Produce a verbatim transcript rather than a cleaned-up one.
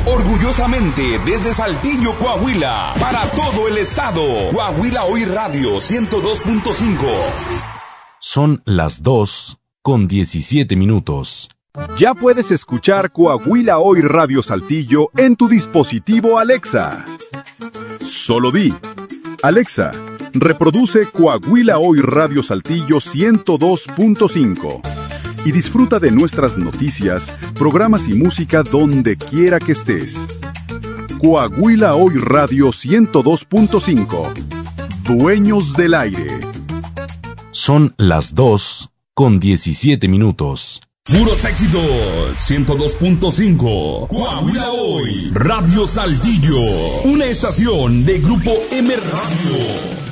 Orgullosamente desde Saltillo, Coahuila, para todo el estado. Coahuila Hoy Radio ciento dos punto cinco. Son las dos con diecisiete minutos. Ya puedes escuchar Coahuila Hoy Radio Saltillo en tu dispositivo Alexa. Solo di: Alexa, reproduce Coahuila Hoy Radio Saltillo ciento dos punto cinco y disfruta de nuestras noticias, programas y música donde quiera que estés. Coahuila Hoy Radio ciento dos punto cinco. Dueños del aire. Son las dos con diecisiete minutos. Puros éxitos, ciento dos punto cinco. Coahuila Hoy Radio Saltillo, una estación de Grupo M Radio.